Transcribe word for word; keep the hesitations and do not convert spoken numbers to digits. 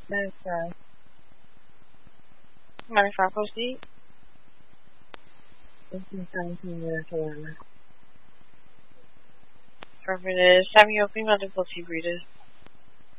That's uh, mind if I proceed? This is seventeen years old. Affirmative. Samuel, female difficulty breeders.